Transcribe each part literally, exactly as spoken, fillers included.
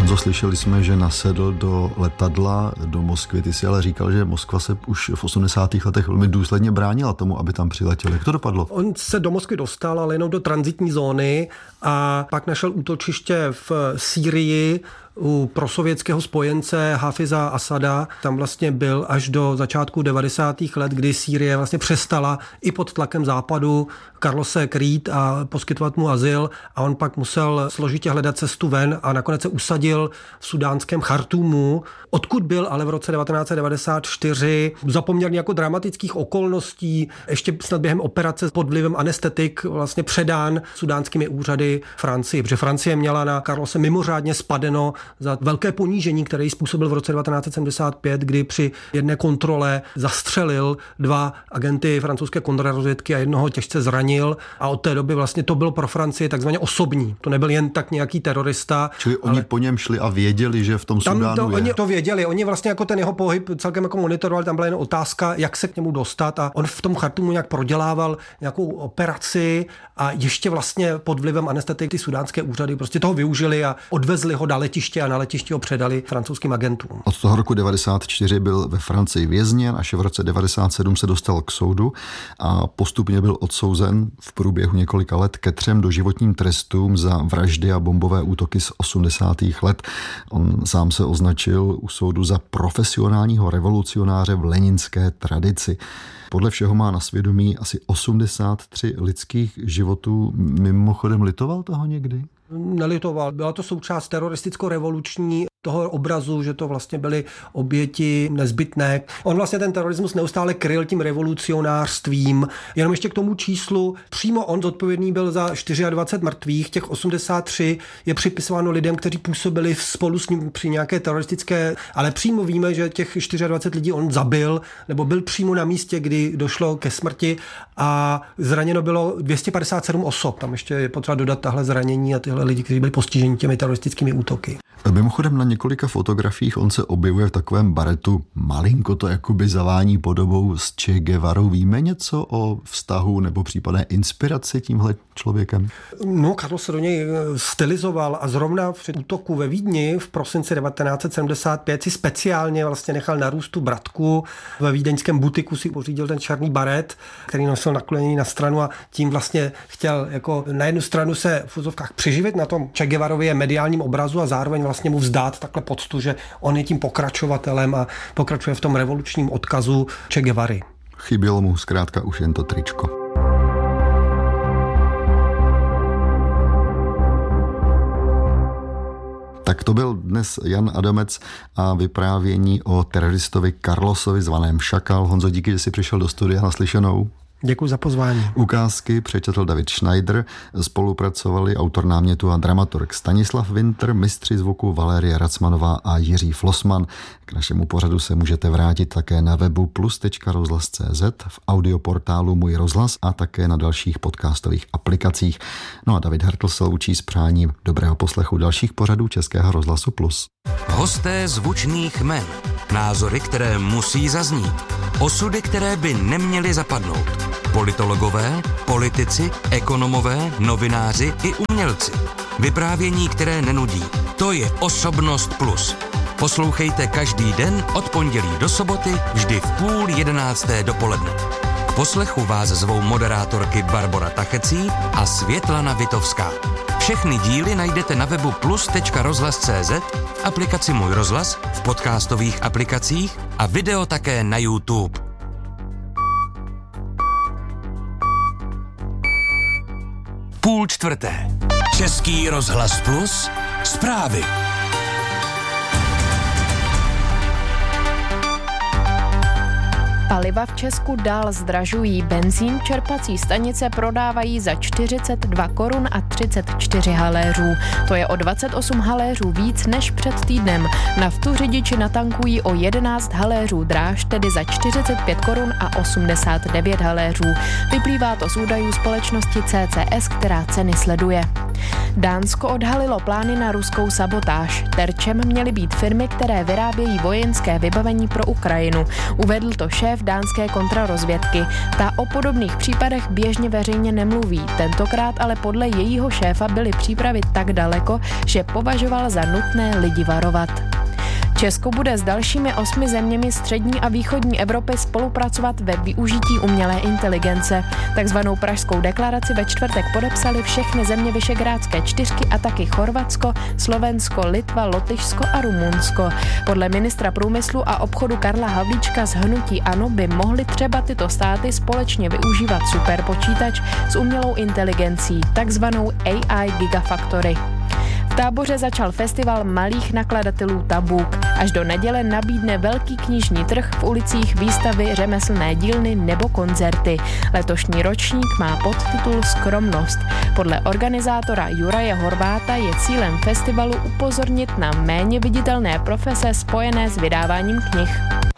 Honzo, slyšeli jsme, že nasedl do letadla do Moskvy. Ty jsi ale říkal, že Moskva se už v osmdesátých letech velmi důsledně bránila tomu, aby tam přiletěl. Jak to dopadlo? On se do Moskvy dostal, ale jenom do tranzitní zóny a pak našel útočiště v Sýrii u prosovětského spojence Hafiza Asada. Tam vlastně byl až do začátku devadesátých let, kdy Sýrie vlastně přestala i pod tlakem západu Karlose krýt a poskytovat mu azyl a on pak musel složitě hledat cestu ven a nakonec se usadil v sudánském Chartúmu, odkud byl ale v roce devatenáct set devadesát čtyři za poměrně jako dramatických okolností ještě snad během operace pod vlivem anestetik vlastně předán sudánskými úřady Francii, protože Francie měla na Karlose mimořádně spadeno za velké ponížení, které jí způsobil v roce devatenáct set sedmdesát pět, kdy při jedné kontrole zastřelil dva agenty francouzské kontrarozvědky a jednoho těžce zranil a od té doby vlastně to bylo pro Francii takzvaně osobní. To nebyl jen tak nějaký terorista. Čili oni ale po něm šli a věděli, že v tom tam Sudánu to, je. Oni to věděli, oni vlastně jako ten jeho pohyb celkem jako monitorovali, tam byla jen otázka, jak se k němu dostat a on v tom Chartúmu nějak prodělával nějakou operaci a ještě vlastně pod vlivem anestetiky ty sudánské úřady prostě toho využili a odvezli ho na letiště a na letišti ho předali francouzským agentům. Od toho roku devadesát čtyři byl ve Francii vězněn, až v roce devadesát sedm se dostal k soudu a postupně byl odsouzen v průběhu několika let ke třem doživotním trestům za vraždy a bombové útoky z osmdesátých let. On sám se označil u soudu za profesionálního revolucionáře v leninské tradici. Podle všeho má na svědomí asi osmdesát tři lidských životů. Mimochodem litoval toho někdy? Nelitoval. Byla to součást teroristicko-revoluční toho obrazu, že to vlastně byly oběti nezbytné. On vlastně ten terorismus neustále kryl tím revolucionářstvím. Jenom ještě k tomu číslu, přímo on zodpovědný byl za dvacet čtyři mrtvých, těch osmdesát tři je připisováno lidem, kteří působili spolu s ním při nějaké teroristické, ale přímo víme, že těch dvacet čtyři lidí on zabil, nebo byl přímo na místě, kdy došlo ke smrti a zraněno bylo dvě stě padesát sedm osob. Tam ještě je potřeba dodat tahle zranění a tyhle lidi, kteří byli postiženi těmi teroristickými útoky. Mimochodem na několika fotografiích on se objevuje v takovém baretu, malinko to jakoby zavání podobou s Che Guevarou. Víme něco o vztahu nebo případné inspiraci tímhle člověkem? No, Carlos se do něj stylizoval a zrovna při útoku ve Vídni v prosinci devatenáct set sedmdesát pět si speciálně vlastně nechal narůst tu bratku. Ve vídeňském butiku si pořídil ten černý baret, který nosil nakloněný na stranu a tím vlastně chtěl jako na jednu stranu se v úzovkách přiživit na tom Che Guevarově mediálním obrazu a zároveň vlastně mu vzdát takhle poctu, že on je tím pokračovatelem a pokračuje v tom revolučním odkazu Che Guevary. Chybělo mu zkrátka už jen to tričko. Tak to byl dnes Jan Adamec a vyprávění o teroristovi Carlosovi zvaném Šakal. Honzo, díky, že jsi přišel do studia. Naslyšenou. Děkuji za pozvání. Ukázky přečetl David Schneider, spolupracovali autor námětu a dramaturg Stanislav Winter, mistři zvuku Valérie Racmanová a Jiří Flossmann. K našemu pořadu se můžete vrátit také na webu plus tečka rozhlas tečka cé zet, v audioportálu Můj rozhlas a také na dalších podcastových aplikacích. No a David Hartl se loučí s přáním dobrého poslechu dalších pořadů Českého rozhlasu Plus. Hosté zvučných jmen, názory, které musí zaznít, osudy, které by neměly zapadnout. Politologové, politici, ekonomové, novináři i umělci. Vyprávění, které nenudí. To je Osobnost Plus. Poslouchejte každý den od pondělí do soboty vždy v půl jedenácté dopoledne. K poslechu vás zvou moderátorky Barbora Tachecí a Světlana Vitovská. Všechny díly najdete na webu plus tečka rozhlas tečka cé zet, v aplikaci Můj rozhlas, v podcastových aplikacích a video také na YouTube. Půl čtvrté. Český rozhlas Plus. Zprávy. Paliva v Česku dál zdražují. Benzín čerpací stanice prodávají za čtyřicet dva korun a třicet čtyři haléřů. To je o dvacet osm haléřů víc než před týdnem. Naftu řidiči natankují o jedenáct haléřů dráž, tedy za čtyřicet pět korun a osmdesát devět haléřů. Vyplývá to z údajů společnosti C C S, která ceny sleduje. Dánsko odhalilo plány na ruskou sabotáž. Terčem měly být firmy, které vyrábějí vojenské vybavení pro Ukrajinu. Uvedl to šéf dánské kontrarozvědky. Ta o podobných případech běžně veřejně nemluví. Tentokrát ale podle jejího jeho šéfa byly přípravy tak daleko, že považoval za nutné lidi varovat. Česko bude s dalšími osmi zeměmi střední a východní Evropy spolupracovat ve využití umělé inteligence. Takzvanou Pražskou deklaraci ve čtvrtek podepsali všechny země Visegrádské čtyřky a taky Chorvatsko, Slovensko, Litva, Lotyšsko a Rumunsko. Podle ministra průmyslu a obchodu Karla Havlíčka z hnutí ANO by mohly třeba tyto státy společně využívat superpočítač s umělou inteligencí, takzvanou A I Gigafactory. V Táboře začal festival malých nakladatelů Tabuk. Až do neděle nabídne velký knižní trh v ulicích, výstavy, řemeslné dílny nebo koncerty. Letošní ročník má podtitul Skromnost. Podle organizátora Juraje Horváta je cílem festivalu upozornit na méně viditelné profese spojené s vydáváním knih.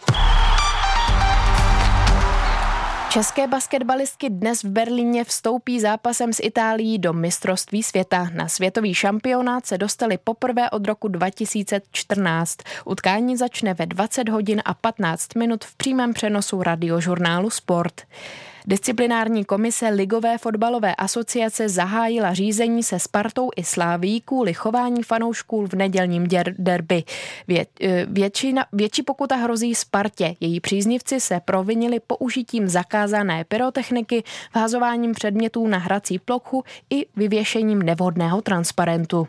České basketbalistky dnes v Berlíně vstoupí zápasem s Itálií do mistrovství světa. Na světový šampionát se dostali poprvé od roku dva tisíce čtrnáct. Utkání začne ve dvacet hodin a patnáct minut v přímém přenosu radiožurnálu Sport. Disciplinární komise Ligové fotbalové asociace zahájila řízení se Spartou i Slávií kvůli chování fanoušků v nedělním derby. Vě, většina, větší pokuta hrozí Spartě. Její příznivci se provinili použitím zakázané pyrotechniky, vhazováním předmětů na hrací plochu i vyvěšením nevhodného transparentu.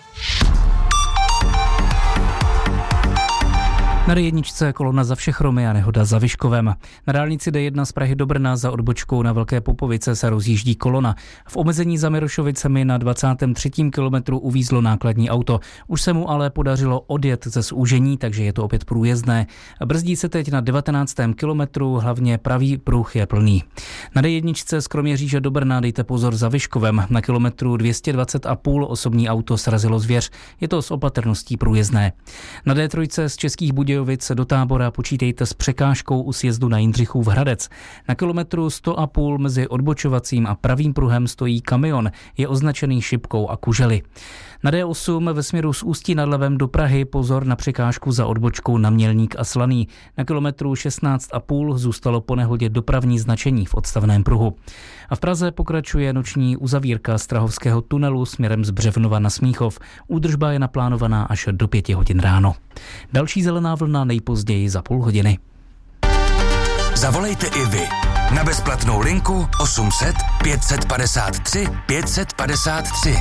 Na D jedna kolona za Všechromy a nehoda za Vyškovem. Na dálnici D jedna z Prahy do Brna za odbočkou na Velké Popovice se rozjíždí kolona. V omezení za Mirošovicemi na dvacátém třetím kilometru uvízlo nákladní auto. Už se mu ale podařilo odjet ze zúžení, takže je to opět průjezdné. Brzdí se teď na devatenáctém kilometru, hlavně pravý pruh je plný. Na D jedna z Kroměříže do Brna dejte pozor za Vyškovem. Na kilometru dvě stě dvacet a půl osobní auto srazilo zvěř. Je to s opatrností průjezdné. Na D tři z Českých Budějovic do Tábora počítejte s překážkou u sjezdu na Jindřichův Hradec. Na kilometru sto a půl mezi odbočovacím a pravým pruhem stojí kamion, je označený šipkou a kužely. Na D osm ve směru z Ústí nad Labem do Prahy pozor na překážku za odbočkou na Mělník a Slaný. Na kilometru šestnáct a půl zůstalo po nehodě dopravní značení v odstavném pruhu. A v Praze pokračuje noční uzavírka Strahovského tunelu směrem z Břevnova na Smíchov. Údržba je naplánovaná až do pěti hodin ráno. Další zelená vlna nejpozději za půl hodiny. Zavolejte i vy na bezplatnou linku osm set pět set padesát tři pět set padesát tři.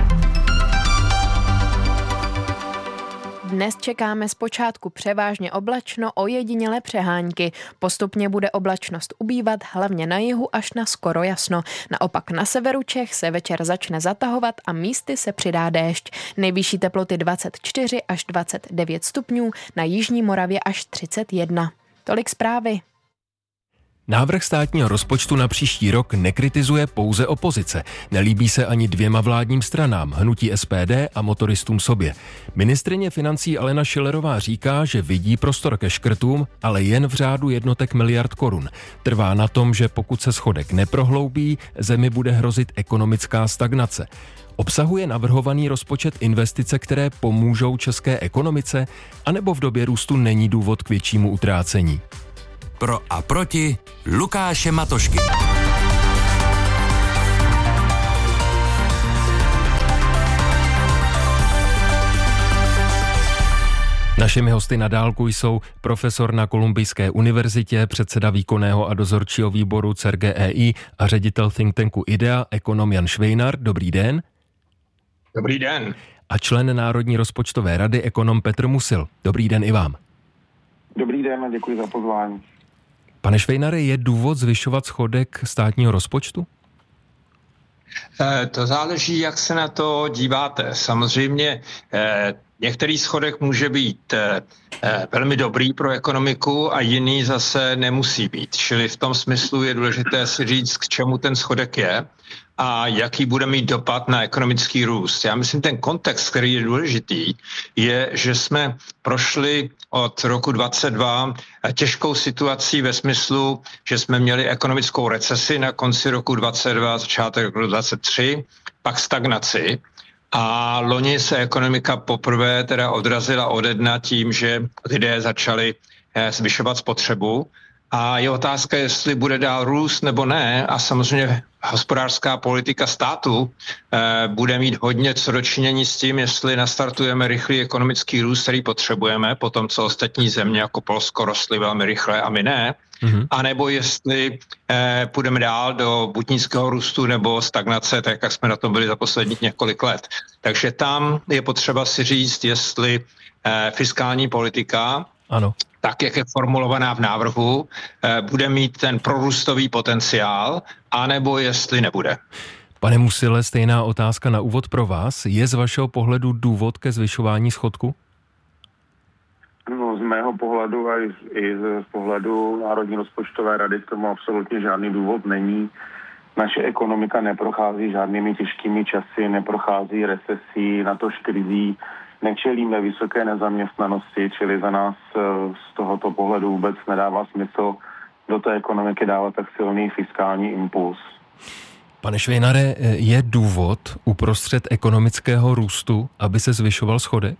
Dnes čekáme zpočátku převážně oblačno, ojedinělé přehánky. Postupně bude oblačnost ubývat, hlavně na jihu až na skoro jasno. Naopak na severu Čech se večer začne zatahovat a místy se přidá déšť. Nejvyšší teploty dvacet čtyři až dvacet devět stupňů, na jižní Moravě až třicet jedna. Tolik zprávy. Návrh státního rozpočtu na příští rok nekritizuje pouze opozice. Nelíbí se ani dvěma vládním stranám, hnutí S P D a motoristům sobě. Ministryně financí Alena Schillerová říká, že vidí prostor ke škrtům, ale jen v řádu jednotek miliard korun. Trvá na tom, že pokud se schodek neprohloubí, zemi bude hrozit ekonomická stagnace. Obsahuje navrhovaný rozpočet investice, které pomůžou české ekonomice, anebo v době růstu není důvod k většímu utrácení? Pro a proti Lukáše Matošky. Našimi hosty na dálku jsou profesor na Kolumbijské univerzitě, předseda výkonného a dozorčího výboru C E R G E I a ředitel think tanku IDEA, ekonom Jan Švejnar. Dobrý den. Dobrý den. A člen Národní rozpočtové rady, ekonom Petr Musil. Dobrý den i vám. Dobrý den a děkuji za pozvání. Pane Švejnare, je důvod zvyšovat schodek státního rozpočtu? E, to záleží, jak se na to díváte. Samozřejmě e, některý schodek může být e, velmi dobrý pro ekonomiku a jiný zase nemusí být. Čili v tom smyslu je důležité si říct, k čemu ten schodek je a jaký bude mít dopad na ekonomický růst. Já myslím, ten kontext, který je důležitý, je, že jsme prošli od roku dvacet dva těžkou situací ve smyslu, že jsme měli ekonomickou recesi na konci roku dvacet dva, začátek roku dvacet tři, pak stagnaci. A loni se ekonomika poprvé teda odrazila ode dna tím, že lidé začali zvyšovat spotřebu. A je otázka, jestli bude dál růst nebo ne. A samozřejmě hospodářská politika státu eh, bude mít hodně co dočinění s tím, jestli nastartujeme rychlý ekonomický růst, který potřebujeme, po tom, co ostatní země jako Polsko rostly velmi rychle a my ne, mm-hmm. anebo jestli eh, půjdeme dál do buď nízkého růstu nebo stagnace, tak jak jsme na tom byli za posledních několik let. Takže tam je potřeba si říct, jestli eh, fiskální politika, ano. tak jak je formulovaná v návrhu, eh, bude mít ten prorůstový potenciál, anebo jestli nebude. Pane Musile, stejná otázka na úvod pro vás. Je z vašeho pohledu důvod ke zvyšování schodku? No, z mého pohledu a i z pohledu Národní rozpočtové rady k tomu absolutně žádný důvod není. Naše ekonomika neprochází žádnými těžkými časy, neprochází recesí, natož krizí, nečelíme vysoké nezaměstnanosti, čili za nás z tohoto pohledu vůbec nedává smysl do té ekonomiky dávat tak silný fiskální impuls. Pane Švejnare, je důvod uprostřed ekonomického růstu, aby se zvyšoval schodek?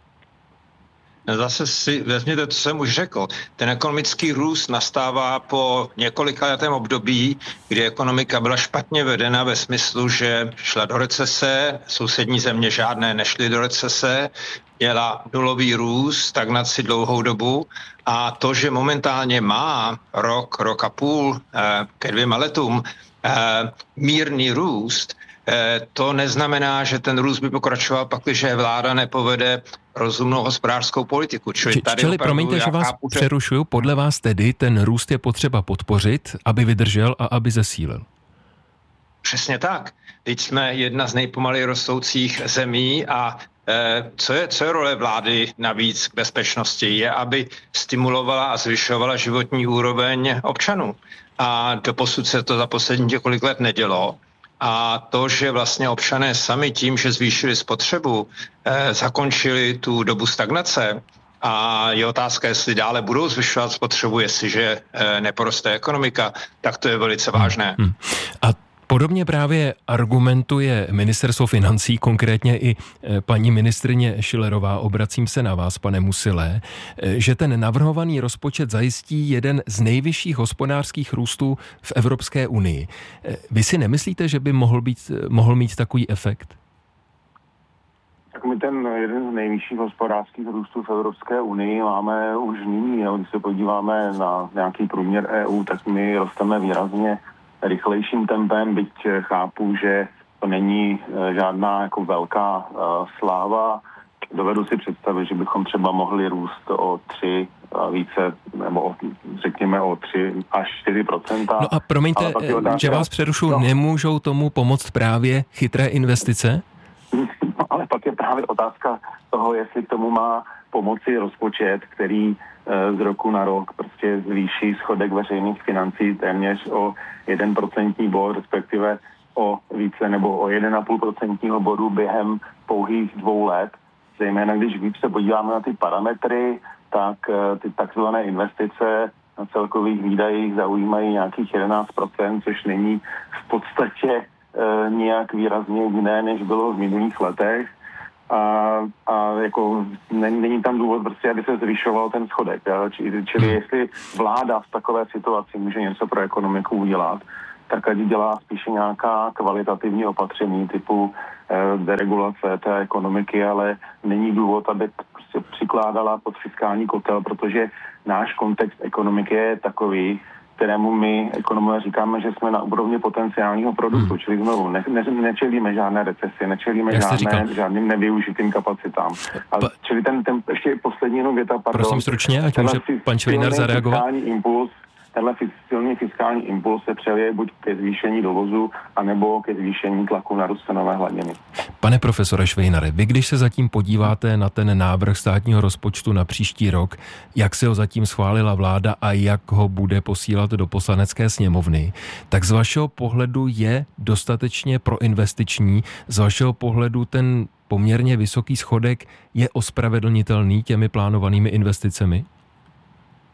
Zase si vezměte, co jsem už řekl. Ten ekonomický růst nastává po několika letém období, kdy ekonomika byla špatně vedena ve smyslu, že šla do recese, sousední země žádné nešly do recese, měla nulový růst, stagnaci dlouhou dobu a to, že momentálně má rok, rok a půl eh, ke dvěma letům eh, mírný růst, to neznamená, že ten růst by pokračoval, pakliže vláda nepovede rozumnou hospodářskou politiku. Čili, tady Čili promiňte, že vás chápu, přerušuju. Podle vás tedy ten růst je potřeba podpořit, aby vydržel a aby zesílil? Přesně tak. Teď jsme jedna z nejpomaleji rostoucích zemí a eh, co je, co je role vlády navíc k bezpečnosti? Je, aby stimulovala a zvyšovala životní úroveň občanů. A doposud se to za poslední několik let nedělo. A to, že vlastně občané sami tím, že zvýšili spotřebu, eh, zakončili tu dobu stagnace a je otázka, jestli dále budou zvyšovat spotřebu, jestliže eh, neporoste ekonomika, tak to je velice vážné. Hmm. A podobně právě argumentuje ministerstvo financí, konkrétně i paní ministryně Schillerová, obracím se na vás, pane Musile, že ten navrhovaný rozpočet zajistí jeden z nejvyšších hospodářských růstů v Evropské unii. Vy si nemyslíte, že by mohl, být, mohl mít takový efekt? Tak my ten jeden z nejvyšších hospodářských růstů v Evropské unii máme už nyní. Když se podíváme na nějaký průměr E U, tak my rosteme výrazně rychlejším tempem, byť chápu, že to není žádná jako velká uh, sláva. Dovedu si představit, že bychom třeba mohli růst o tři uh, více, nebo o, řekněme o tři až čtyři procenta. No a promiňte, otázka, že vás přerušu, no. Nemůžou tomu pomoct právě chytré investice? No, ale pak je právě otázka toho, jestli k tomu má pomoci rozpočet, který z roku na rok prostě zvýší schodek veřejných financí téměř o jeden procentní bod, respektive o více nebo o jeden celá pět procentního bodu během pouhých dvou let. Zejména když víc se podíváme na ty parametry, tak ty takzvané investice na celkových výdajích zaujímají nějakých jedenáct procent, což není v podstatě e, nějak výrazně jiné, než bylo v minulých letech. A, a jako není, není tam důvod prostě, aby se zvyšoval ten schodek. Čili, čili jestli vláda v takové situaci může něco pro ekonomiku udělat, tak ať dělá spíše nějaká kvalitativní opatření typu eh, deregulace té ekonomiky, ale není důvod, aby prostě přikládala pod fiskální kotel, protože náš kontext ekonomiky je takový, kterému my ekonomové říkáme, že jsme na úrovni potenciálního produktu, hmm. čili znovu ne, ne, nečelíme žádné recesi, nečelíme žádné, žádným nevyužitým kapacitám. Ale, pa... Čili ten, ten ještě poslední jenom věta, pardon. Prosím stručně, ať může pan Švejnar zareagovat. Impuls, tenhle silný fiskální impuls se přelije buď ke zvýšení dovozu, anebo ke zvýšení tlaku na růst cenové hladiny. Pane profesore Švejnare, vy když se zatím podíváte na ten návrh státního rozpočtu na příští rok, jak se ho zatím schválila vláda a jak ho bude posílat do Poslanecké sněmovny, tak z vašeho pohledu je dostatečně proinvestiční, z vašeho pohledu ten poměrně vysoký schodek je ospravedlnitelný těmi plánovanými investicemi?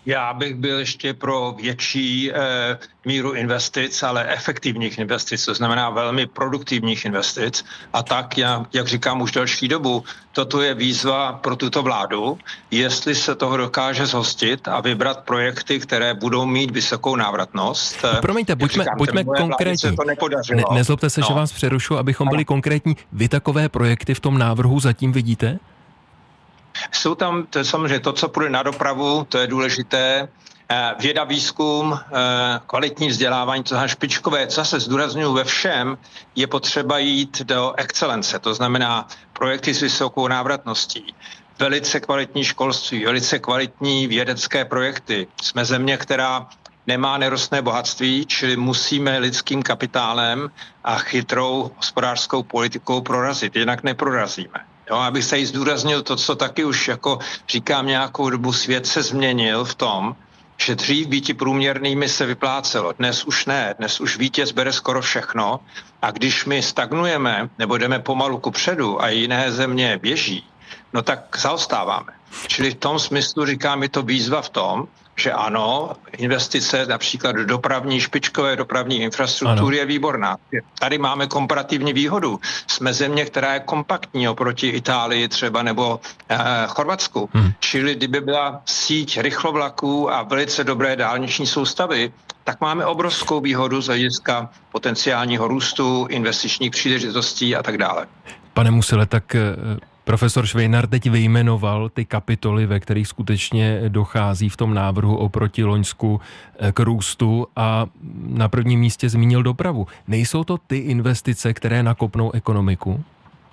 Já bych byl ještě pro větší eh, míru investic, ale efektivních investic, to znamená velmi produktivních investic. A tak, já, jak říkám už delší dobu, toto je výzva pro tuto vládu, jestli se toho dokáže zhostit a vybrat projekty, které budou mít vysokou návratnost. Promiňte, buďme, říkám, buďme konkrétní. Ne, nezlobte se, no. že vás přerušu, abychom byli konkrétní. Vy takové projekty v tom návrhu zatím vidíte? Jsou tam, to je samozřejmě to, co půjde na dopravu, to je důležité. Věda, výzkum, kvalitní vzdělávání, to znamená špičkové, co se zdůrazňuji ve všem, je potřeba jít do excelence, to znamená projekty s vysokou návratností. Velice kvalitní školství, velice kvalitní vědecké projekty. Jsme země, která nemá nerostné bohatství, čili musíme lidským kapitálem a chytrou hospodářskou politikou prorazit, jinak neprorazíme. Jo, abych se jí zdůraznil to, co taky už jako říkám nějakou dobu, svět se změnil v tom, že dřív býti průměrnými se vyplácelo. Dnes už ne, dnes už vítěz bere skoro všechno a když my stagnujeme nebo jdeme pomalu kupředu a jiné země běží, no tak zaostáváme. Čili v tom smyslu říkám, je to výzva v tom, že ano, investice například do dopravní, špičkové dopravní infrastruktury ano. je výborná. Tady máme komparativní výhodu. Jsme země, která je kompaktní oproti Itálii třeba nebo eh, Chorvatsku. Hmm. Čili kdyby byla síť rychlovlaků a velice dobré dálniční soustavy, tak máme obrovskou výhodu z hlediska potenciálního růstu, investičních příležitostí a tak dále. Pane Musile, tak profesor Švejnar teď vyjmenoval ty kapitoly, ve kterých skutečně dochází v tom návrhu oproti loňsku k růstu a na prvním místě zmínil dopravu. Nejsou to ty investice, které nakopnou ekonomiku?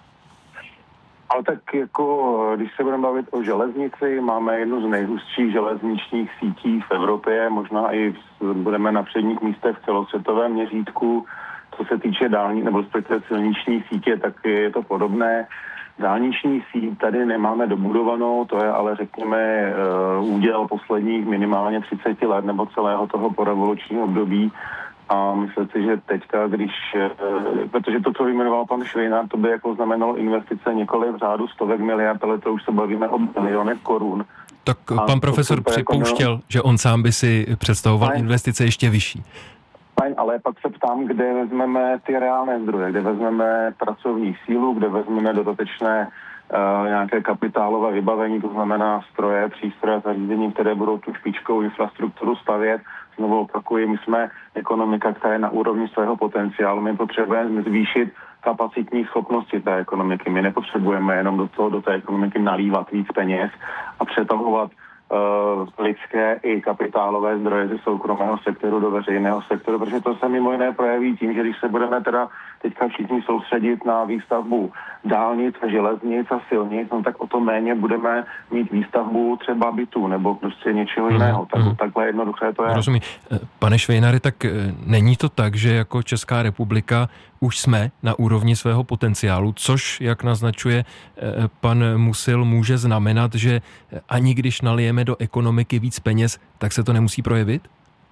Ale tak jako, když se budeme bavit o železnici, máme jednu z nejhustších železničních sítí v Evropě, možná i budeme na předních místech v celosvětovém měřítku. Co se týče dální nebo respektive silniční sítě, tak je to podobné. Dálniční síť tady nemáme dobudovanou, to je ale řekněme úděl posledních minimálně třicet let nebo celého toho porevolučního období. A myslím si, že teďka, když, protože to, co vyjmenoval pan Švejnar, to by jako znamenalo investice několik v řádu stovek miliard, ale to už se bavíme o milionech korun. Tak a pan profesor připouštěl, jako, že on sám by si představoval fajn, investice ještě vyšší. Fajn, ale pak se ptám, kde vezmeme ty reálné zdroje, kde vezmeme pracovní sílu, kde vezmeme dodatečné uh, nějaké kapitálové vybavení, to znamená stroje, přístroje, zařízení, které budou tu špičkovou infrastrukturu stavět. Znovu opakuji, my jsme ekonomika, která je na úrovni svého potenciálu. My potřebujeme zvýšit kapacitní schopnosti té ekonomiky. My nepotřebujeme jenom do toho, do té ekonomiky nalívat víc peněz a přetahovat uh, lidské i kapitálové zdroje ze soukromého sektoru do veřejného sektoru, protože to se mimo jiné projeví tím, že když se budeme teda teďka všichni soustředit na výstavbu dálnic, železnic a silnic, no tak o to méně budeme mít výstavbu třeba bytů nebo prostě něčeho jiného. Tak, hmm. Takhle jednoduché to je. Rozumím. Pane Švejnare, tak není to tak, že jako Česká republika už jsme na úrovni svého potenciálu, což, jak naznačuje pan Musil, může znamenat, že ani když nalijeme do ekonomiky víc peněz, tak se to nemusí projevit?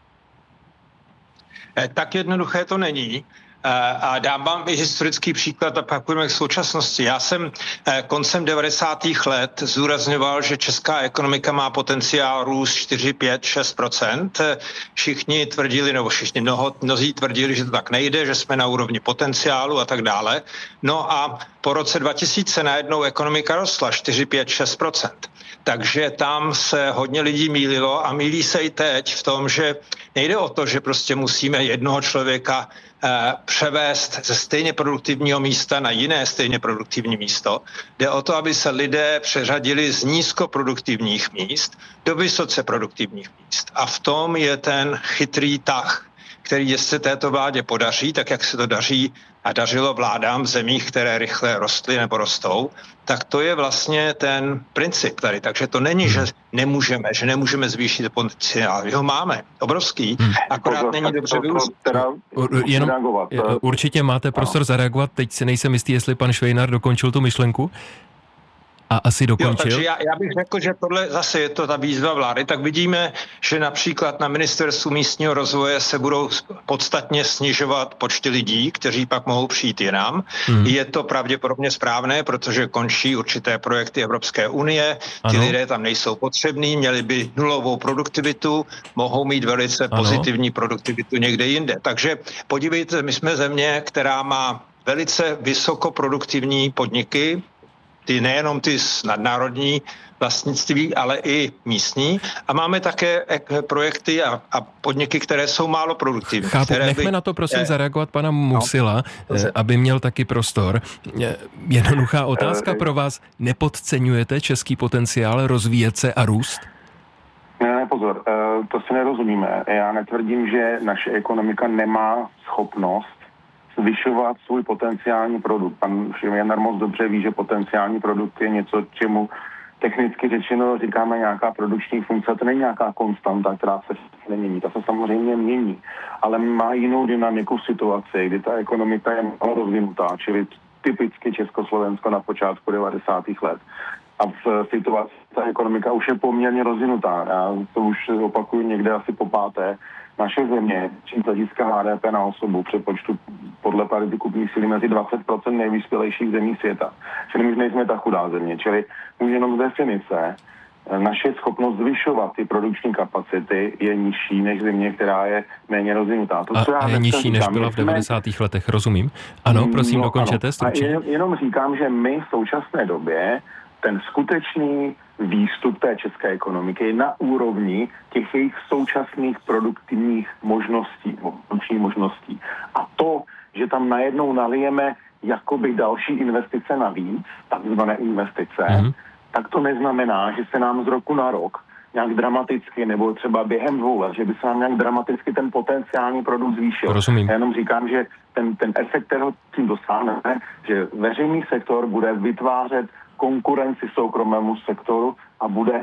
Tak jednoduché to není. A dám vám i historický příklad a pak půjdeme k současnosti. Já jsem koncem devadesátých let zdůrazňoval, že česká ekonomika má potenciál růst čtyři, pět, šest procent. Všichni tvrdili, nebo všichni mnoho, mnozí tvrdili, že to tak nejde, že jsme na úrovni potenciálu a tak dále. No a po roce dva tisíce najednou ekonomika rostla čtyři, pět, šest procent. Takže tam se hodně lidí mýlilo a mýlí se i teď v tom, že nejde o to, že prostě musíme jednoho člověka eh, převést ze stejně produktivního místa na jiné stejně produktivní místo. Jde o to, aby se lidé přeřadili z nízkoproduktivních míst do vysoce produktivních míst. A v tom je ten chytrý tah, který se této vládě podaří, tak jak se to daří a dařilo vládám v zemích, které rychle rostly nebo rostou, tak to je vlastně ten princip tady. Takže to není, že nemůžeme, že nemůžeme zvýšit potenciál. Jeho máme, obrovský, akorát není dobře využít. Jenom určitě máte prostor zareagovat, teď si nejsem jistý, jestli pan Švejnar dokončil tu myšlenku. A asi dokončil. Jo, takže já, já bych řekl, že tohle zase je to ta výzva vlády. Tak vidíme, že například na ministerstvu místního rozvoje se budou podstatně snižovat počty lidí, kteří pak mohou přijít jinam. Hmm. Je to pravděpodobně správné, protože končí určité projekty Evropské unie. Ti ano. lidé tam nejsou potřební, měli by nulovou produktivitu, mohou mít velice ano. pozitivní produktivitu někde jinde. Takže podívejte, my jsme země, která má velice vysokoproduktivní podniky, ty nejenom ty nadnárodní vlastnictví, ale i místní. A máme také projekty a, a podniky, které jsou málo produktivní. Chápu, nechme by... na to prosím zareagovat pana Musila, no, aby měl taky prostor. Jednoduchá otázka pro vás. Nepodceňujete český potenciál rozvíjet se a růst? Ne, ne, pozor, to si nerozumíme. Já netvrdím, že naše ekonomika nemá schopnost zvyšovat svůj potenciální produkt. Pan Švejnar moc dobře ví, že potenciální produkt je něco, čemu technicky řečeno říkáme nějaká produkční funkce. To není nějaká konstanta, která se nemění. Ta se samozřejmě mění, ale má jinou dynamiku v situaci, kdy ta ekonomika je málo rozvinutá, čili typicky Československo na počátku devadesátých let. A v situaci ta ekonomika už je poměrně rozvinutá. Já to už opakuju někde asi po páté. Naše země, čím hlediska H D P na osobu přepočtu podle parity kupní síly mezi dvacet procent nejvyspělejších zemí světa. Čili my už nejsme ta chudá země. Čili už jenom z definice naše schopnost zvyšovat ty produkční kapacity je nižší než země, která je méně rozvinutá. To, co a já je nižší, říkám, než byla v devadesátých letech, rozumím. Ano, prosím, no, dokončete stručně. A jenom říkám, že my v současné době ten skutečný výstup té české ekonomiky je na úrovni těch jejich současných produktivních možností, produkčních možností. A to, že tam najednou nalijeme jakoby další investice navíc, takzvané investice, mm-hmm. tak to neznamená, že se nám z roku na rok nějak dramaticky, nebo třeba během dvou let, že by se nám nějak dramaticky ten potenciální produkt zvýšil. Rozumím. Já jenom říkám, že ten, ten efekt, kterého tím dosáhneme, že veřejný sektor bude vytvářet konkurenci soukromému sektoru a bude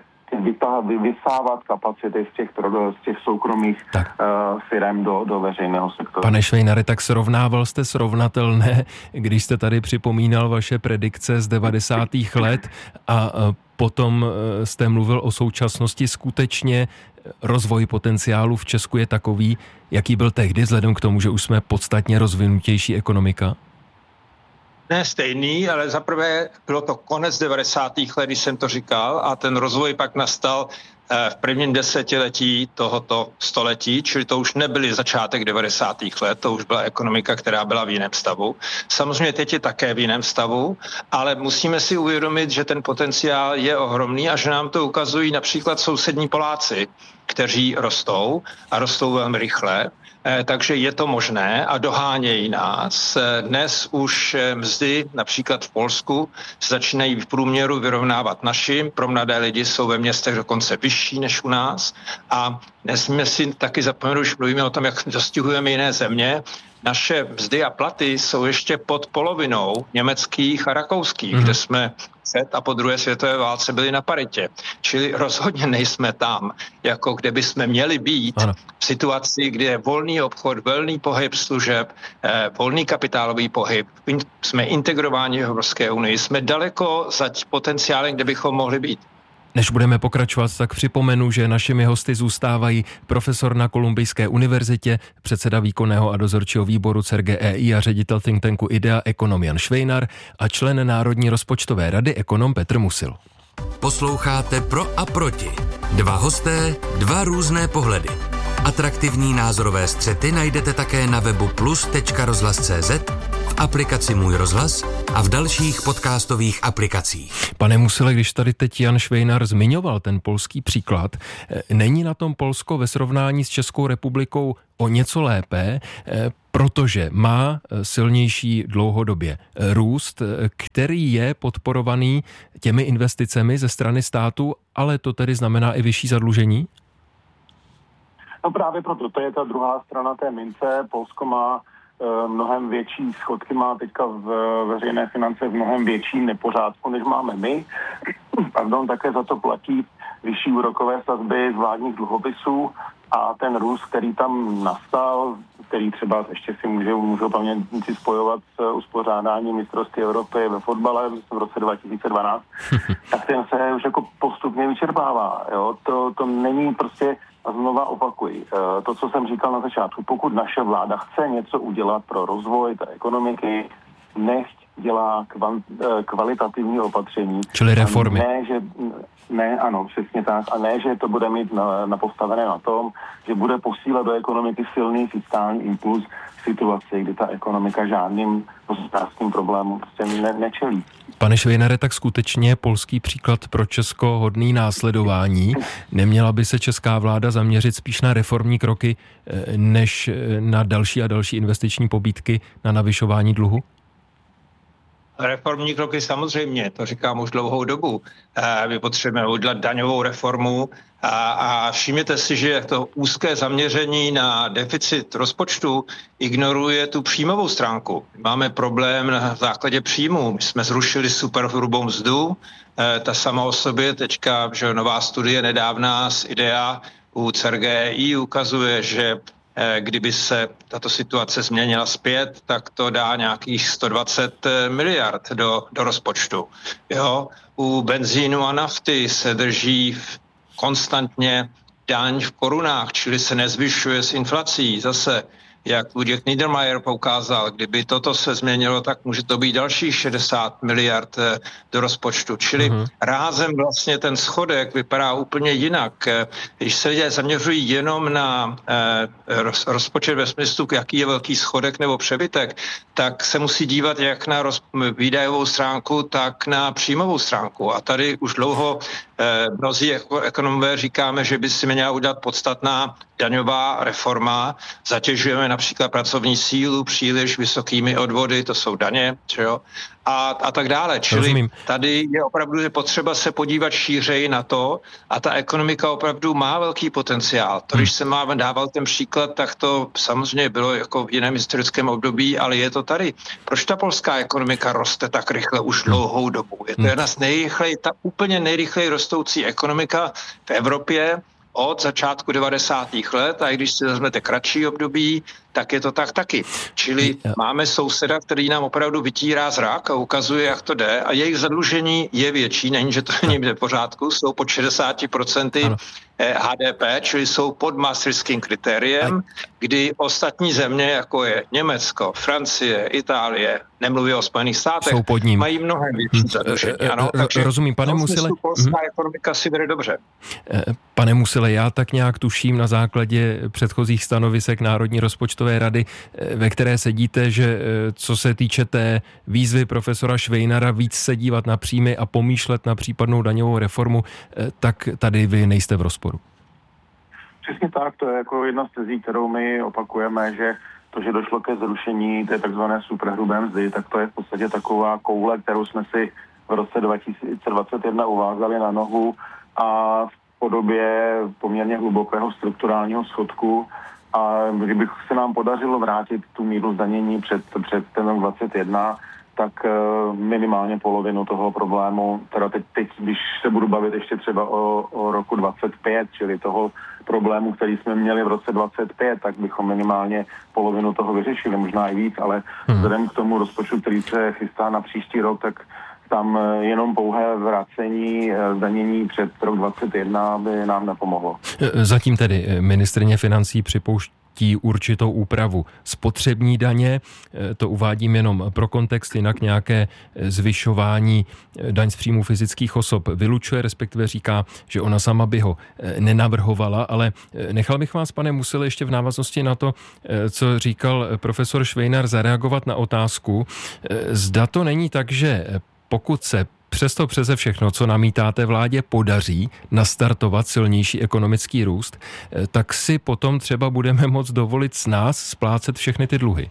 vysávat kapacity z těch, z těch soukromých uh, firem do, do veřejného sektoru. Pane Švejnare, tak srovnával jste srovnatelné, když jste tady připomínal vaše predikce z devadesátých let a potom jste mluvil o současnosti. Skutečně rozvoj potenciálu v Česku je takový, jaký byl tehdy, vzhledem k tomu, že už jsme podstatně rozvinutější ekonomika? Ne stejný, ale zaprvé bylo to konec devadesátých let, když jsem to říkal, a ten rozvoj pak nastal v prvním desetiletí tohoto století, čili to už nebyly začátek devadesátých let, to už byla ekonomika, která byla v jiném stavu. Samozřejmě teď je také v jiném stavu, ale musíme si uvědomit, že ten potenciál je ohromný a že nám to ukazují například sousední Poláci, kteří rostou a rostou velmi rychle. Takže je to možné a dohánějí nás. Dnes už mzdy například v Polsku začínají v průměru vyrovnávat našim. Pro mladé lidi jsou ve městech dokonce vyšší než u nás. A nesmíme si taky zapomenout, už mluvíme o tom, jak dostihujeme jiné země. Naše mzdy a platy jsou ještě pod polovinou německých a rakouských, mm. kde jsme před a po druhé světové válce byli na paritě. Čili rozhodně nejsme tam, jako kde bychom měli být ano. v situaci, kde je volný obchod, volný pohyb služeb, eh, volný kapitálový pohyb. Jsme integrováni v Evropské unii, jsme daleko za potenciálem, kde bychom mohli být. Než budeme pokračovat, tak připomenu, že našimi hosty zůstávají profesor na Kolumbijské univerzitě, předseda výkonného a dozorčího výboru C E R G E I a ředitel think tanku IDEA ekonom Jan Švejnar a člen Národní rozpočtové rady ekonom Petr Musil. Posloucháte Pro a proti. Dva hosté, dva různé pohledy. Atraktivní názorové střety najdete také na webu plus tečka rozhlas tečka cé zet, v aplikaci Můj rozhlas a v dalších podcastových aplikacích. Pane Musile, když tady teď Jan Švejnar zmiňoval ten polský příklad, není na tom Polsko ve srovnání s Českou republikou o něco lépe, protože má silnější dlouhodobě růst, který je podporovaný těmi investicemi ze strany státu, ale to tedy znamená i vyšší zadlužení? No právě proto, to je ta druhá strana té mince. Polsko má e, mnohem větší schodky, má teďka v veřejné finance v mnohem větším nepořádku, než máme my. Pardon, také za to platí vyšší úrokové sazby z vládních dluhopisů a ten růst, který tam nastal, který třeba ještě si můžou, můžou pamětníci spojovat s uspořádáním mistrovství Evropy ve fotbale v roce dva tisíce dvanáct, tak ten se už jako postupně vyčerpává. Jo? To, to není prostě, a znova opakuji, to, co jsem říkal na začátku, pokud naše vláda chce něco udělat pro rozvoj té ekonomiky, nechť dělá kvan, kvalitativní opatření. Čili reformy. Ne, že, ne, ano, přesně tak. A ne, že to bude mít na, na postavené na tom, že bude posílat do ekonomiky silný fiskální impuls v situaci, kdy ta ekonomika žádným hospodářským problémům prostě ne, nečelí. Pane Švejnare, tak skutečně polský příklad pro Česko hodný následování. Neměla by se česká vláda zaměřit spíš na reformní kroky, než na další a další investiční pobídky na navyšování dluhu? Reformní kroky samozřejmě, to říkám už dlouhou dobu. My potřebujeme udělat daňovou reformu a, a všimněte si, že to úzké zaměření na deficit rozpočtu ignoruje tu příjmovou stránku. Máme problém na základě příjmů. My jsme zrušili superhrubou mzdu, ta sama o sobě teďka, že nová studie nedávná z IDEA u C E R G E I ukazuje, že kdyby se tato situace změnila zpět, tak to dá nějakých sto dvacet miliard do, do rozpočtu. Jo? U benzínu a nafty se drží konstantně daň v korunách, čili se nezvyšuje s inflací. Zase, jak Luděk Niedermayer poukázal, kdyby toto se změnilo, tak může to být dalších šedesát miliard do rozpočtu. Čili uh-huh. rázem vlastně ten schodek vypadá úplně jinak. Když se lidé zaměřují jenom na eh, roz, rozpočet ve smyslu, jaký je velký schodek nebo přebytek, tak se musí dívat jak na roz, výdajovou stránku, tak na příjmovou stránku. A tady už dlouho eh, mnozí ekonomové říkáme, že by si měla udělat podstatná daňová reforma. Zatěžujeme například pracovní sílu příliš vysokými odvody, to jsou daně, že jo? A, a tak dále. Čili Rozumím. Tady je opravdu potřeba se podívat šířeji na to a ta ekonomika opravdu má velký potenciál. To, když jsem vám dával ten příklad, tak to samozřejmě bylo jako v jiném historickém období, ale je to tady. Proč ta polská ekonomika roste tak rychle už dlouhou dobu? Je to jedna z nejrychleji, ta úplně nejrychleji rostoucí ekonomika v Evropě od začátku devadesátých let, a i když si vezmete kratší období, tak je to tak taky. Čili máme souseda, který nám opravdu vytírá zrak a ukazuje, jak to jde, a jejich zadlužení je větší, není, že to není v pořádku, jsou pod šedesát procent H D P, čili jsou pod maastrichtským kritériem, kdy ostatní země, jako je Německo, Francie, Itálie, nemluví o Spojených státech, mají mnohem větší zadlužení. Ano, takže rozumím, pane Musile. Polská ekonomika si vede dobře. Pane Musile, já tak nějak tuším na základě předchozích stanovisek Národní rozpočtové rady, ve které sedíte, že co se týče té výzvy profesora Švejnara víc se dívat na příjmy a pomýšlet na případnou daňovou reformu, tak tady vy nejste v rozporu. Přesně tak, to je jako jedna z tezí, kterou my opakujeme, že to, že došlo ke zrušení té takzvané superhrubé mzdy, tak to je v podstatě taková koule, kterou jsme si v roce dva tisíce dvacet jedna uvázali na nohu a v podobě poměrně hlubokého strukturálního schodku. A kdyby se nám podařilo vrátit tu míru zdanění před, před ten dvacet jedna, tak minimálně polovinu toho problému, teda teď, teď když se budu bavit ještě třeba o, o roku dvacet pět, čili toho problému, který jsme měli v roce dvacet pět, tak bychom minimálně polovinu toho vyřešili, možná i víc, ale hmm. vzhledem k tomu rozpočtu, který se chystá na příští rok, tak tam jenom pouhé vracení zdanění před rok dvacet jedna by nám nepomohlo. Zatím tedy ministryně financí připouští určitou úpravu spotřební daně, to uvádím jenom pro kontext, jinak nějaké zvyšování daň z příjmu fyzických osob vylučuje, respektive říká, že ona sama by ho nenavrhovala, ale nechal bych vás, pane Musile, ještě v návaznosti na to, co říkal profesor Švejnar, zareagovat na otázku, zda to není tak, že pokud se přesto přeze všechno, co namítáte vládě, podaří nastartovat silnější ekonomický růst, tak si potom třeba budeme moct dovolit s nás splácet všechny ty dluhy.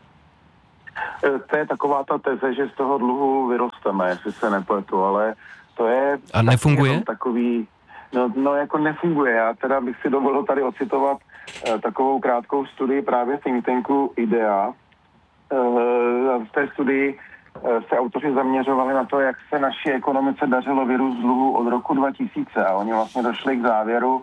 To je taková ta teze, že z toho dluhu vyrosteme, jestli se nepletu, ale to je... A nefunguje? Takový, no, no jako nefunguje. Já teda bych si dovolil tady ocitovat eh, takovou krátkou studii právě think tanku IDEA. Eh, v té studii se autoři zaměřovali na to, jak se naší ekonomice dařilo vyrůst dluhu od roku dva tisíce a oni vlastně došli k závěru,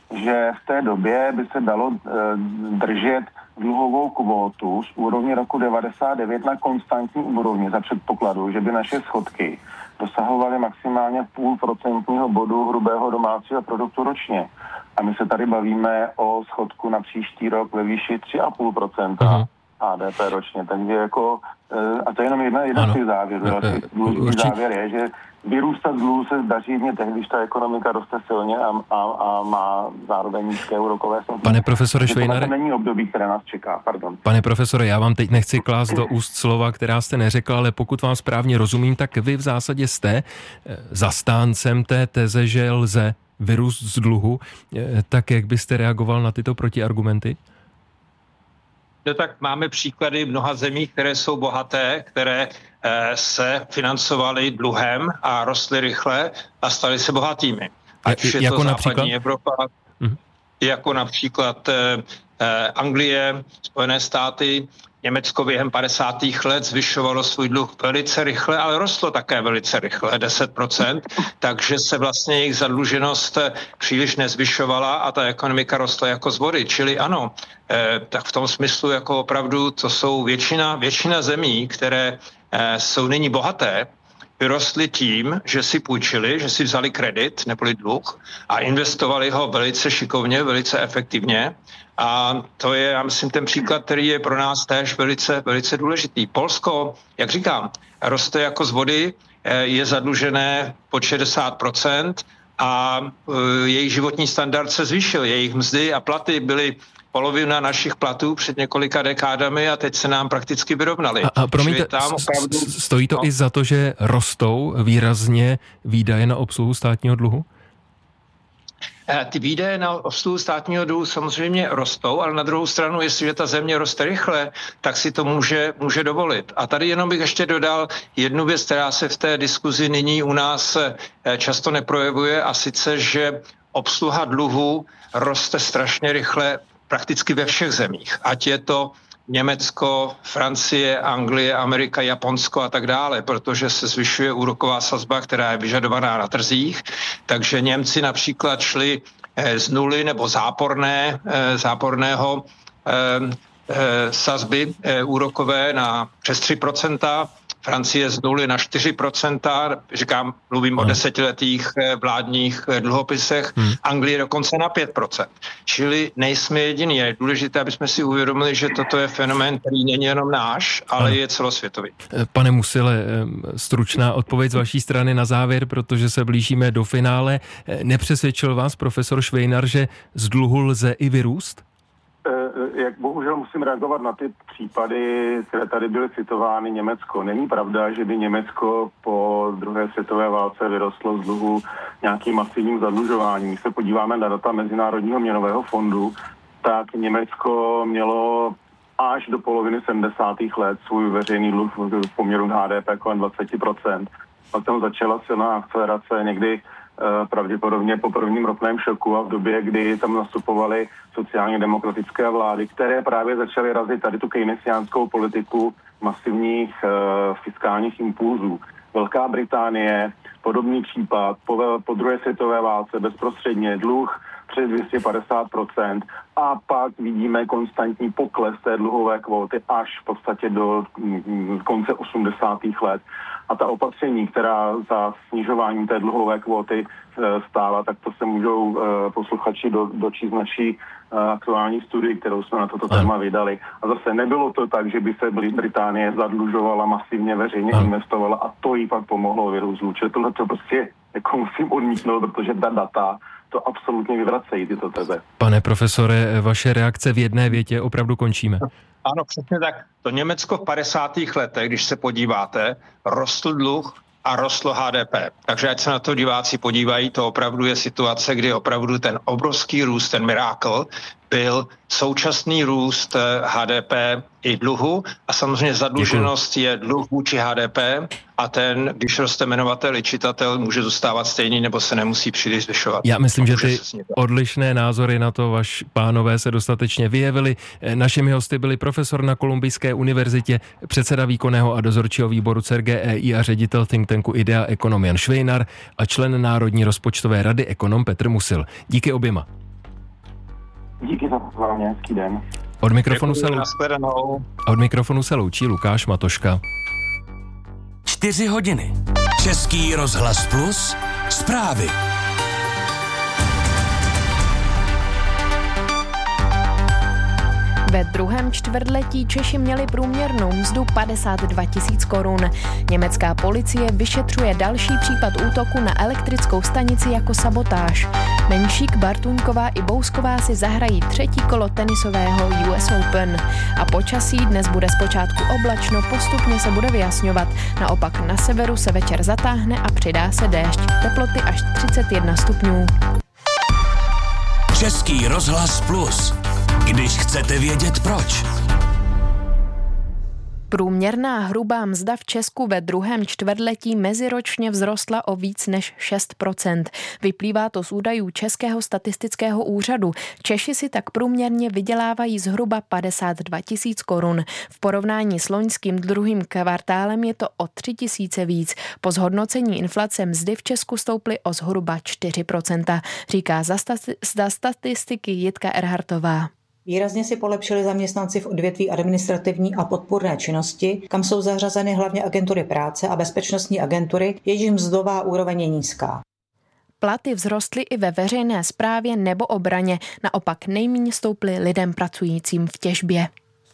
že v té době by se dalo e, držet dluhovou kvótu z úrovně roku devadesát devět na konstantní úrovni za předpokladu, že by naše schodky dosahovaly maximálně půl procentního bodu hrubého domácího produktu ročně. A my se tady bavíme o schodku na příští rok ve výši tři a půl procenta H D P ročně. Takže jako, a to je jenom jedna, jedna z těch závěrů. Důležitý závěr je, že vyrůstat z dluhu se daří mě tehdy, když ta ekonomika roste silně a, a, a má zároveň nízké úrokové sazby. Pane profesore Švejnare, to není období, které nás čeká, pardon. Pane profesore, já vám teď nechci klást do úst slova, která jste neřekl, ale pokud vám správně rozumím, tak vy v zásadě jste zastáncem té teze, že lze vyrůst z dluhu. Tak jak byste reagoval na tyto protiargumenty? No tak máme příklady mnoha zemí, které jsou bohaté, které eh, se financovaly dluhem a rostly rychle a staly se bohatými. Ať už je jako to například? západní Evropa, mm. jako například eh, Anglie, Spojené státy, Německo během padesátých let zvyšovalo svůj dluh velice rychle, ale rostlo také velice rychle, deset procent, takže se vlastně jejich zadluženost příliš nezvyšovala a ta ekonomika rostla jako z vody. Čili ano, eh, tak v tom smyslu jako opravdu to jsou většina, většina zemí, které eh, jsou nyní bohaté, vyrostly tím, že si půjčili, že si vzali kredit neboli dluh a investovali ho velice šikovně, velice efektivně. A to je, já myslím, ten příklad, který je pro nás též velice, velice důležitý. Polsko, jak říkám, roste jako z vody, je zadlužené pod šedesát procent a jejich životní standard se zvýšil. Jejich mzdy a platy byly polovina našich platů před několika dekádami a teď se nám prakticky vyrovnaly. A, a promiňte, tam opravdu... stojí to no. i za to, že rostou výrazně výdaje na obsluhu státního dluhu? Ty výdaje na obsluhu státního dluhu samozřejmě rostou, ale na druhou stranu, jestliže ta země roste rychle, tak si to může, může dovolit. A tady jenom bych ještě dodal jednu věc, která se v té diskuzi nyní u nás často neprojevuje, a sice, že obsluha dluhu roste strašně rychle prakticky ve všech zemích. Ať je to Německo, Francie, Anglie, Amerika, Japonsko a tak dále, protože se zvyšuje úroková sazba, která je vyžadovaná na trzích. Takže Němci například šli z nuly nebo záporné, záporného sazby úrokové na přes tři procenta, Francie z nuly na čtyři procenta, říkám, mluvím o desetiletých vládních dluhopisech, hmm. Anglie dokonce na pět procent. Čili nejsme jediní. Je důležité, aby jsme si uvědomili, že toto je fenomén, který není jenom náš, ale je celosvětový. Pane Musile, stručná odpověď z vaší strany na závěr, protože se blížíme do finále. Nepřesvědčil vás profesor Švejnar, že z dluhu lze i vyrůst? Jak bohužel musím reagovat na ty případy, které tady byly citovány. Německo. Není pravda, že by Německo po druhé světové válce vyrostlo z dluhu nějakým masivním zadlužováním. Když se podíváme na data Mezinárodního měnového fondu, tak Německo mělo až do poloviny sedmdesátých let svůj veřejný dluh v poměru k H D P kolem dvacet procent. Pak tam začala silná akcelerace někdy pravděpodobně po prvním ropném šoku a v době, kdy tam nastupovaly sociálně demokratické vlády, které právě začaly razit tady tu keynesiánskou politiku masivních uh, fiskálních impulzů. Velká Británie, podobný případ, po, po druhé světové válce bezprostředně dluh přes dvě stě padesát procent a pak vidíme konstantní pokles té dluhové kvóty až v podstatě do mm, konce osmdesátých let. A ta opatření, která za snižování té dluhové kvóty e, stála, tak to se můžou e, posluchači do, dočíst naší e, aktuální studii, kterou jsme na toto téma vydali. A zase nebylo to tak, že by se Británie zadlužovala, masivně veřejně investovala a to jí pak pomohlo vyrůst. Tohle to prostě jako musím odmítnout, protože ta data to absolutně vyvracejí tyto teze. Pane profesore, vaše reakce v jedné větě, opravdu končíme. Ano, přesně tak. To Německo v padesátých letech, když se podíváte, rostl dluh a rostlo H D P. Takže ať se na to diváci podívají, to opravdu je situace, kdy opravdu ten obrovský růst, ten miracle, byl současný růst H D P i dluhu a samozřejmě zadluženost Děkuji. je dluh vůči H D P a ten, když roste jmenovatel i čitatel, může zůstávat stejný nebo se nemusí příliš zvyšovat. Já myslím, že ty odlišné názory na to, vaš pánové, se dostatečně vyjevily. Našimi hosty byli profesor na Kolumbijské univerzitě, předseda výkonného a dozorčího výboru C E R G E I a ředitel think tanku Idea ekonom Jan Švejnar a člen Národní rozpočtové rady ekonom Petr Musil. Díky oběma. Díky za pozvání, hezký den. Od mikrofonu, se, od mikrofonu se loučí Lukáš Matoška. Čtyři hodiny. Český rozhlas plus. Zprávy. Ve druhém čtvrtletí Češi měli průměrnou mzdu padesát dva tisíc korun. Německá policie vyšetřuje další případ útoku na elektrickou stanici jako sabotáž. Menšík, Bartuňková i Bousková si zahrají třetí kolo tenisového U S Open. A počasí dnes bude zpočátku oblačno, postupně se bude vyjasňovat. Naopak na severu se večer zatáhne a přidá se déšť. Teploty až třicet jedna stupňů. Český rozhlas plus. Když chcete vědět proč. Průměrná hrubá mzda v Česku ve druhém čtvrtletí meziročně vzrostla o víc než šest procent. Vyplývá to z údajů Českého statistického úřadu. Češi si tak průměrně vydělávají zhruba padesát dva tisíc korun. V porovnání s loňským druhým kvartálem je to o tři tisíce víc. Po zhodnocení inflace mzdy v Česku stouply o zhruba čtyři procenta, říká za, stati- za statistiky Jitka Erhartová. Výrazně si polepšili zaměstnanci v odvětví administrativní a podpůrné činnosti, kam jsou zařazeny hlavně agentury práce a bezpečnostní agentury, jejichž mzdová úroveň je nízká. Platy vzrostly i ve veřejné správě nebo obraně, naopak nejméně stouply lidem pracujícím v těžbě.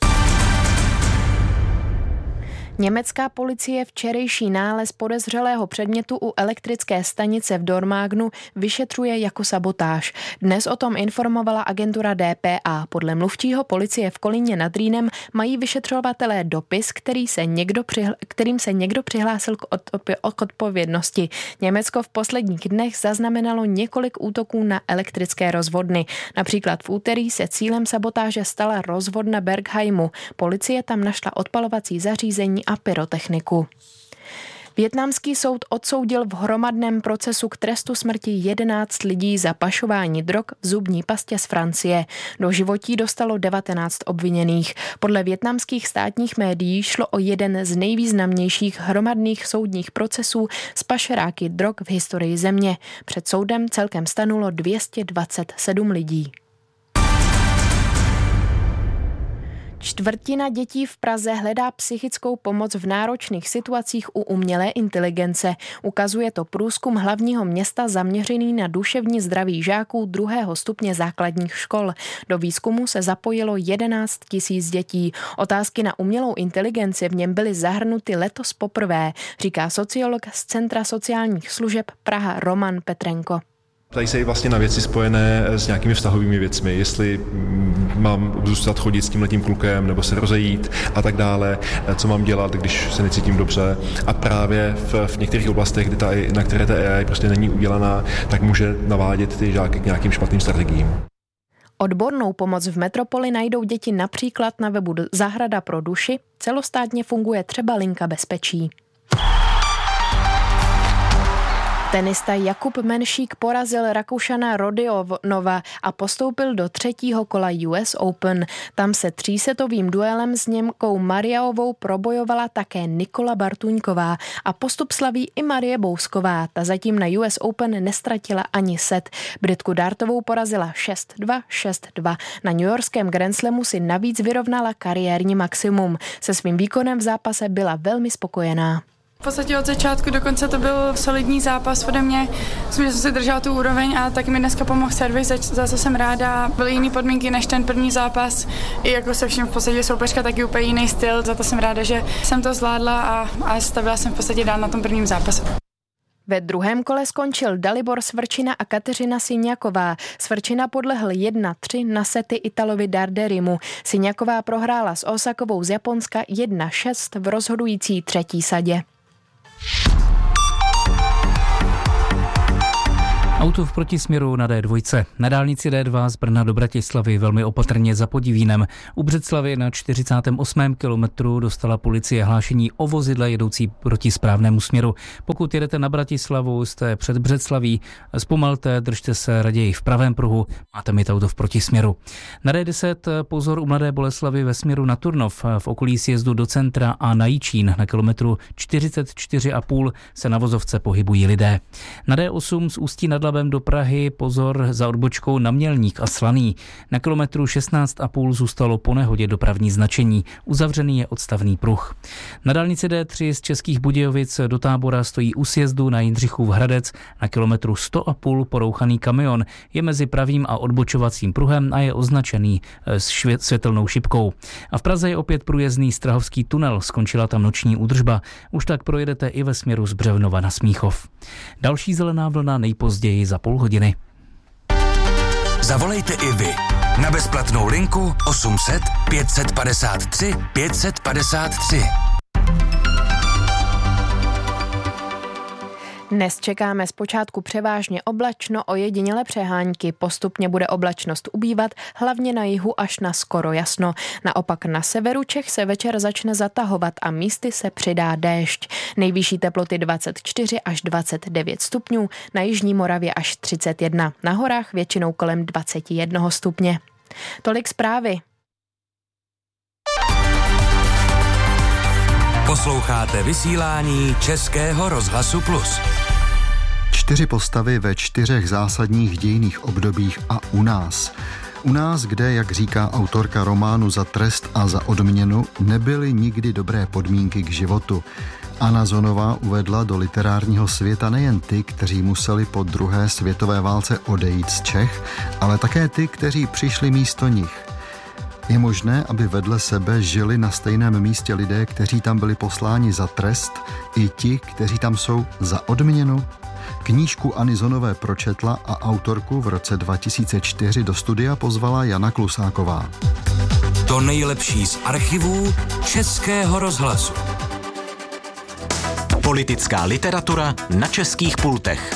Německá policie včerejší nález podezřelého předmětu u elektrické stanice v Dormagnu vyšetřuje jako sabotáž. Dnes o tom informovala agentura D P A. Podle mluvčího policie v Kolíně nad Rýnem mají vyšetřovatelé dopis, který se někdo přihl- kterým se někdo přihlásil k, od- k odpovědnosti. Německo v posledních dnech zaznamenalo několik útoků na elektrické rozvodny. Například v úterý se cílem sabotáže stala rozvodna Bergheimu. Policie tam našla odpalovací zařízení a pyrotechniku. Vietnamský soud odsoudil v hromadném procesu k trestu smrti jedenáct lidí za pašování drog v zubní pastě z Francie. Do životí dostalo devatenáct obviněných. Podle vietnamských státních médií šlo o jeden z nejvýznamnějších hromadných soudních procesů s pašeráky drog v historii země. Před soudem celkem stanulo dvě stě dvacet sedm lidí. Čtvrtina dětí v Praze hledá psychickou pomoc v náročných situacích u umělé inteligence. Ukazuje to průzkum hlavního města zaměřený na duševní zdraví žáků druhého stupně základních škol. Do výzkumu se zapojilo jedenáct tisíc dětí. Otázky na umělou inteligenci v něm byly zahrnuty letos poprvé, říká sociolog z Centra sociálních služeb Praha Roman Petrenko. Ptají se i vlastně na věci spojené s nějakými vztahovými věcmi, jestli mám zůstat chodit s tímhletím klukem nebo se rozejít a tak dále, co mám dělat, když se necítím dobře. A právě v, v některých oblastech, kdy ta, na které ta A I prostě není udělaná, tak může navádět ty žáky k nějakým špatným strategiím. Odbornou pomoc v metropoli najdou děti například na webu Zahrada pro duši. Celostátně funguje třeba linka bezpečí. Tenista Jakub Menšík porazil Rakušana Rodionova a postoupil do třetího kola U S Open. Tam se třísetovým duelem s Němkou Mariaovou probojovala také Nikola Bartuňková a postup slaví i Marie Bousková. Ta zatím na U S Open nestratila ani set. Britku Dartovou porazila šest dva, šest dva. Na newyorském Grand Slamu si navíc vyrovnala kariérní maximum. Se svým výkonem v zápase byla velmi spokojená. V podstatě od začátku do konce to byl solidní zápas ode mě. Myslím, že jsem si držela tu úroveň a tak mi dneska pomohl servis, za co jsem ráda. Byly jiné podmínky než ten první zápas. I jako se vším v podstatě soupeřka taky úplně jiný styl, za to jsem ráda, že jsem to zvládla a, a stavila jsem v podstatě dál na tom prvním zápase. Ve druhém kole skončil Dalibor Svrčina a Kateřina Siňaková. Svrčina podlehl jedna tři na sety Italovi Darderimu. Siňaková prohrála s Osakovou z Japonska jedna šest v rozhodující třetí sadě. Auto v protisměru na D dva. Na dálnici D dva z Brna do Bratislavy velmi opatrně za Podivínem. U Břeclavy na čtyřicátém osmém kilometru dostala policie hlášení o vozidle jedoucí proti správnému směru. Pokud jedete na Bratislavu, jste před Břeclaví, zpomalte, držte se raději v pravém pruhu, máte mít auto v protisměru. Na D deset pozor u Mladé Boleslavi ve směru na Turnov, v okolí sjezdu do centra a na Jičín na kilometru čtyřicet čtyři a půl se na vozovce pohybují lidé. Na D osm z Ústí nad Labem Labem do Prahy pozor za odbočkou na Mělník a Slaný. Na kilometru šestnáct a půl zůstalo po nehodě dopravní značení. Uzavřený je odstavný pruh. Na dálnici D tři z Českých Budějovic do Tábora stojí u sjezdu na Jindřichův Hradec. Na kilometru sto a půl porouchaný kamion je mezi pravým a odbočovacím pruhem a je označený s světelnou šipkou. A v Praze je opět průjezdný Strahovský tunel, skončila tam noční údržba. Už tak projedete i ve směru z Břevnova na Smíchov. Další zelená vlna nejpozději za půl hodiny. Zavolejte i vy na bezplatnou linku osm set pět set padesát tři pět set padesát tři. Dnes čekáme zpočátku převážně oblačno, ojediněle přehánky. Postupně bude oblačnost ubývat, hlavně na jihu až na skoro jasno. Naopak na severu Čech se večer začne zatahovat a místy se přidá déšť. Nejvyšší teploty dvacet čtyři až dvacet devět stupňů, na jižní Moravě až třicet jedna. Na horách většinou kolem dvacet jedna stupně. Tolik zprávy. Posloucháte vysílání Českého rozhlasu Plus. Čtyři postavy ve čtyřech zásadních dějinných obdobích a u nás. U nás, kde, jak říká autorka románu Za trest a za odměnu, nebyly nikdy dobré podmínky k životu. Anna Zonová uvedla do literárního světa nejen ty, kteří museli po druhé světové válce odejít z Čech, ale také ty, kteří přišli místo nich. Je možné, aby vedle sebe žili na stejném místě lidé, kteří tam byli posláni za trest, i ti, kteří tam jsou za odměnu? Knížku Anny Zonové pročetla a autorku v roce dva tisíce čtyři do studia pozvala Jana Klusáková. To nejlepší z archivů Českého rozhlasu. Politická literatura na českých pultech.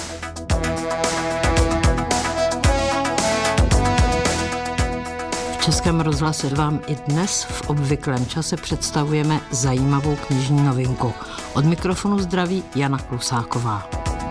V Českém rozhlase vám i dnes v obvyklém čase představujeme zajímavou knižní novinku. Od mikrofonu zdraví Jana Klusáková.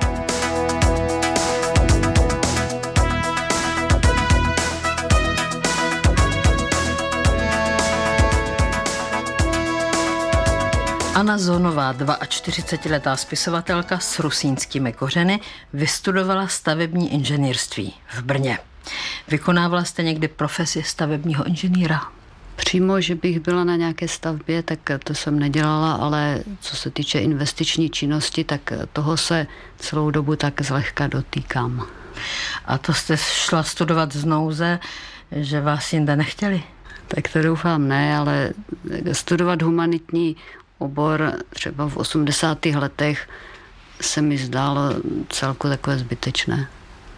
Anna Zonová, čtyřicetiletá spisovatelka s rusínskými kořeny, vystudovala stavební inženýrství v Brně. Vykonávala jste někdy profesi stavebního inženýra? Přímo, že bych byla na nějaké stavbě, tak to jsem nedělala, ale co se týče investiční činnosti, tak toho se celou dobu tak zlehka dotýkám. A to jste šla studovat z nouze, že vás jinde nechtěli? Tak to doufám ne, ale studovat humanitní obor třeba v osmdesátých letech se mi zdálo celku takové zbytečné.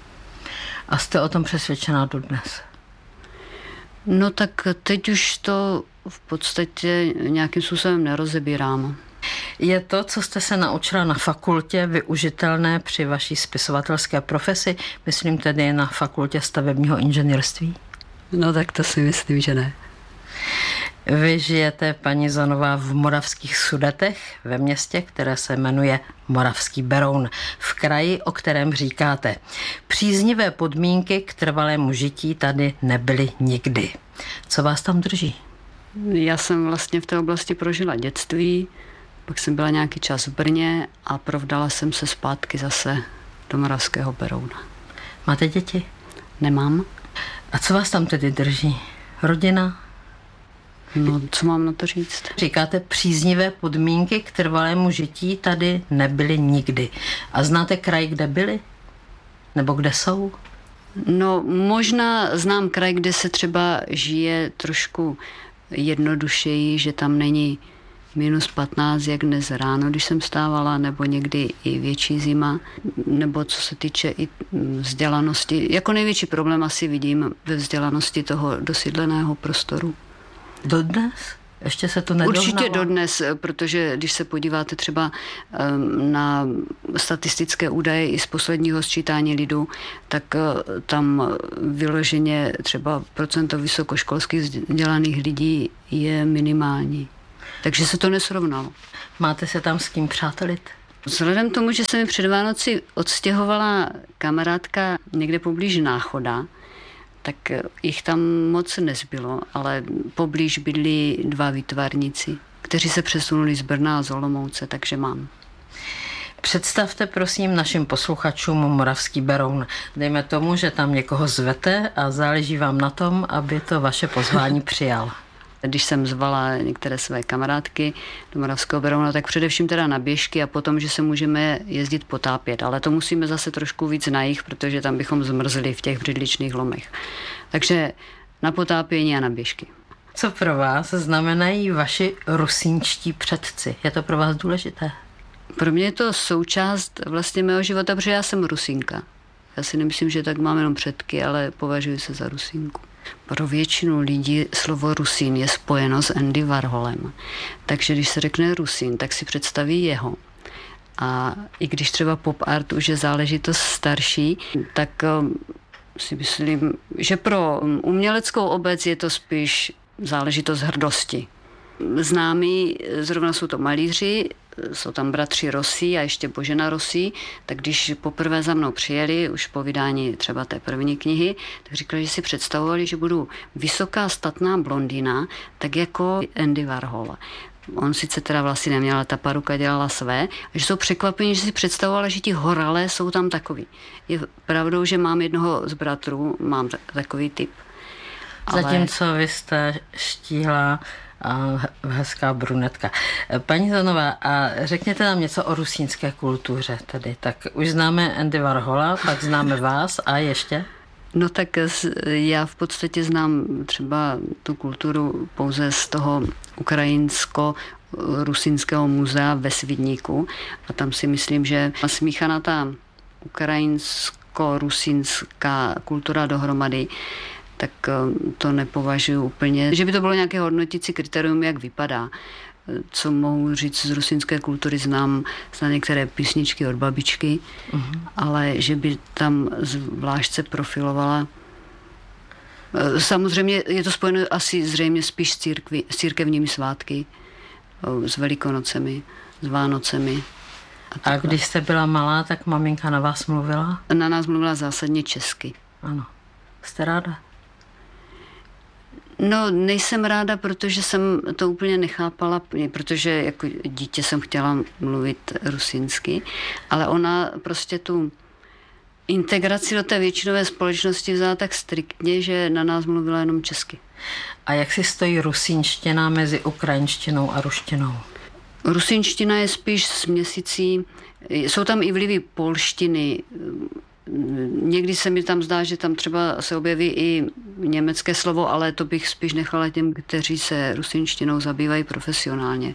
A jste o tom přesvědčená dodnes? No tak teď už to v podstatě nějakým způsobem nerozebírám. Je to, co jste se naučila na fakultě, využitelné při vaší spisovatelské profesi? Myslím tedy na fakultě stavebního inženýrství? No tak to si myslím, že ne. Vy žijete, paní Zonová, v Moravských Sudetech, ve městě, které se jmenuje Moravský Beroun, v kraji, o kterém říkáte. Příznivé podmínky k trvalému žití tady nebyly nikdy. Co vás tam drží? Já jsem vlastně v té oblasti prožila dětství, pak jsem byla nějaký čas v Brně a provdala jsem se zpátky zase do Moravského Berouna. Máte děti? Nemám. A co vás tam tedy drží? Rodina? No, co mám na to říct? Říkáte, příznivé podmínky k trvalému žití tady nebyly nikdy. A znáte kraj, kde byly? Nebo kde jsou? No, možná znám kraj, kde se třeba žije trošku jednodušeji, že tam není minus patnáct, jak dnes ráno, když jsem stávala, nebo někdy i větší zima, nebo co se týče i vzdělanosti. Jako největší problém asi vidím ve vzdělanosti toho dosídleného prostoru. Dodnes? Ještě se to nedohnalo? Určitě dodnes, protože když se podíváte třeba na statistické údaje i z posledního sčítání lidu, tak tam vyloženě třeba procento vysokoškolských vzdělaných lidí je minimální. Takže se to nesrovnalo. Máte se tam s kým přátelit? Vzhledem k tomu, že se mi před Vánoci odstěhovala kamarádka někde poblíž Náchoda, tak jich tam moc nezbylo, ale poblíž bydlí dva výtvarníci, kteří se přesunuli z Brna a z Olomouce, takže mám. Představte prosím našim posluchačům Moravský Beroun. Dejme tomu, že tam někoho zvete a záleží vám na tom, aby to vaše pozvání přijal. Když jsem zvala některé své kamarádky do Moravského Berouna, tak především teda na běžky a potom, že se můžeme jezdit potápět. Ale to musíme zase trošku víc na jih, protože tam bychom zmrzli v těch břidličných lomech. Takže na potápění a na běžky. Co pro vás znamenají vaši rusínští předci? Je to pro vás důležité? Pro mě je to součást vlastně mého života, protože já jsem Rusínka. Já si nemyslím, že tak mám jenom předky, ale považuji se za Rusínku. Pro většinu lidí slovo Rusín je spojeno s Andy Warholem. Takže když se řekne Rusín, tak si představí jeho. A i když třeba pop art už je záležitost starší, tak si myslím, že pro uměleckou obec je to spíš záležitost hrdosti. Známí, zrovna jsou to malíři, jsou tam bratři Rossi a ještě Božena Rossi, tak když poprvé za mnou přijeli, už po vydání třeba té první knihy, tak říkali, že si představovali, že budu vysoká, statná blondýna, tak jako Andy Warhol. On sice teda vlasy neměl, ale ta paruka dělala své. A že jsou překvapení, že si představovala, že ti horalé jsou tam takový. Je pravdou, že mám jednoho z bratrů, mám takový typ. Ale... Zatímco vy jste štíhlá a hezká brunetka. Paní Zanová, a řekněte nám něco o rusínské kultuře tedy. Tak už známe Andy Warhola, pak známe vás a ještě? No tak já v podstatě znám třeba tu kulturu pouze z toho ukrajinsko-rusínského muzea ve Svidníku a tam si myslím, že smíchaná ta ukrajinsko-rusínská kultura dohromady, tak to nepovažuji úplně, že by to bylo nějaké hodnotící kritérium, jak vypadá. Co mohu říct z rusínské kultury, znám, znám některé písničky od babičky, uh-huh. ale že by tam zvlášť se profilovala. Samozřejmě je to spojeno asi zřejmě spíš s, církvi, s církevními svátky, s Velikonocemi, s Vánocemi. A, a když jste byla malá, tak maminka na vás mluvila? Na nás mluvila zásadně česky. Ano. Jste ráda? No, nejsem ráda, protože jsem to úplně nechápala, protože jako dítě jsem chtěla mluvit rusínsky, ale ona prostě tu integraci do té většinové společnosti vzala tak striktně, že na nás mluvila jenom česky. A jak si stojí rusínština mezi ukrajinštinou a ruštinou? Rusínština je spíš směsicí, jsou tam i vlivy polštiny. Někdy se mi tam zdá, že tam třeba se objeví i německé slovo, ale to bych spíš nechala těm, kteří se rusínštinou zabývají profesionálně.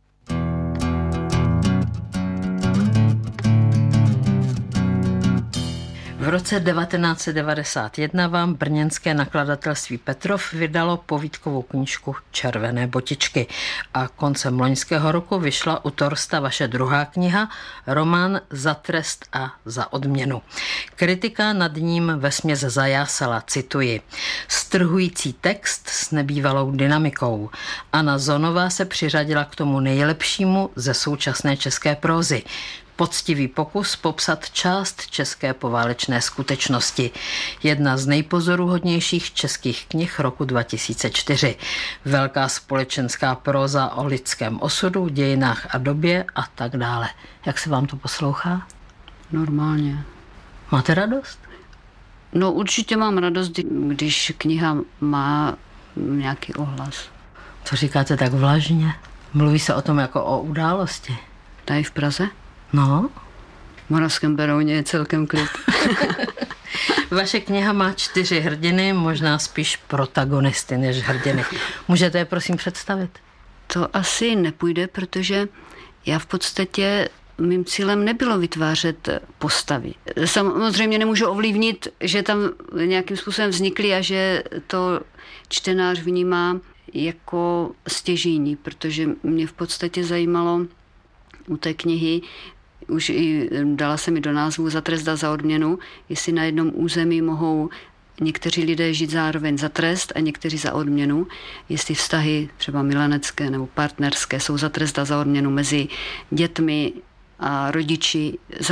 V roce devatenáct set devadesát jedna vám brněnské nakladatelství Petrov vydalo povídkovou knížku Červené botičky a koncem loňského roku vyšla u Torsta vaše druhá kniha, román Za trest a za odměnu. Kritika nad ním vesměs zajásala, cituji, strhující text s nebývalou dynamikou. Anna Zonová se přiřadila k tomu nejlepšímu ze současné české prózy. Poctivý pokus popsat část české poválečné skutečnosti. Jedna z nejpozoruhodnějších českých knih roku dva tisíce čtyři. Velká společenská próza o lidském osudu, dějinách a době a tak dále. Jak se vám to poslouchá? Normálně. Máte radost? No určitě mám radost, když kniha má nějaký ohlas. Co říkáte tak vlažně? Mluví se o tom jako o události. Tady v Praze? No. V Moravském Berouně je celkem klid. Vaše kniha má čtyři hrdiny, možná spíš protagonisty než hrdiny. Můžete je prosím představit? To asi nepůjde, protože já v podstatě mým cílem nebylo vytvářet postavy. Samozřejmě nemůžu ovlivnit, že tam nějakým způsobem vznikly a že to čtenář vnímá jako stěžejní, protože mě v podstatě zajímalo u té knihy, už i dala se mi do názvu Za trest a za odměnu, jestli na jednom území mohou někteří lidé žít zároveň za trest a někteří za odměnu, jestli vztahy třeba milenecké nebo partnerské jsou za trest a za odměnu mezi dětmi a rodiči.